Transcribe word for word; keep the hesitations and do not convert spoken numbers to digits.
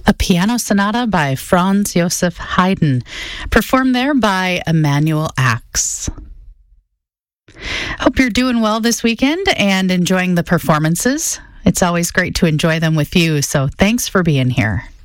a piano sonata by Franz Joseph Haydn, performed there by Emanuel Axe. Hope you're doing well this weekend and enjoying the performances. It's always great to enjoy them with you, so thanks for being here.